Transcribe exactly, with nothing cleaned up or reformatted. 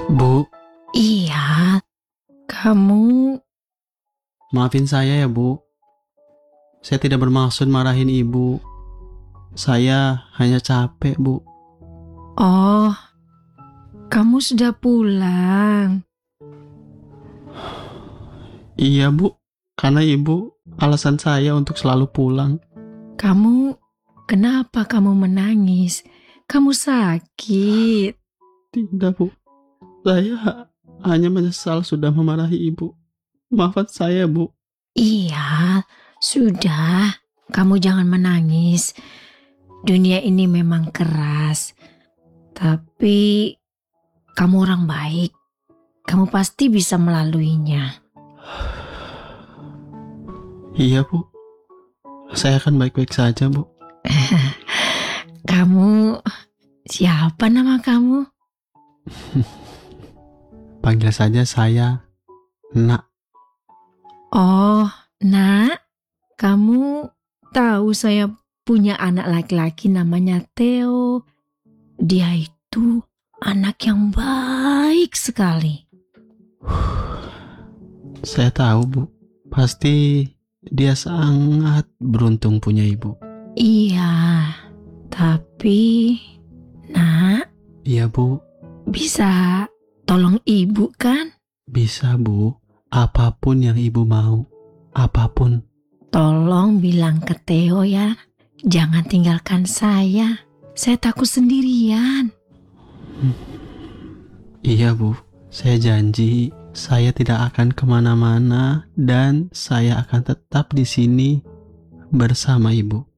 Bu, Iya, kamu... maafin saya ya Bu. Saya tidak bermaksud marahin Ibu. Saya hanya capek Bu. Oh, kamu sudah pulang. Iya Bu, karena Ibu alasan saya untuk selalu pulang. Kamu, kenapa kamu menangis? Kamu sakit. Tidak Bu, saya hanya menyesal sudah memarahi Ibu. Maafkan saya Bu. Iya, sudah. Kamu jangan menangis. Dunia ini memang keras. Tapi kamu orang baik. Kamu pasti bisa melaluinya. Iya Bu, saya akan baik-baik saja Bu. Kamu, siapa nama kamu? Panggil saja saya Nak. Oh, Nak, kamu tahu saya punya anak laki-laki namanya Theo. Dia itu anak yang baik sekali. Saya tahu Bu, pasti dia sangat beruntung punya Ibu. Iya, tapi Nak, Iya Bu, bisa tolong ibu kan? bisa Bu. Apapun yang Ibu mau, apapun. Tolong bilang ke Theo ya, jangan tinggalkan saya. Saya takut sendirian. Iya Bu, saya janji saya tidak akan kemana-mana dan saya akan tetap di sini bersama Ibu.